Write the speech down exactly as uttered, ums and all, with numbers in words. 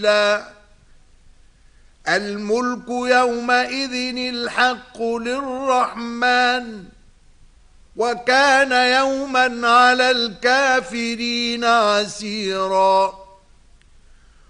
لا الملك يومئذ الحق للرحمن وكان يوما على الكافرين عسيرا.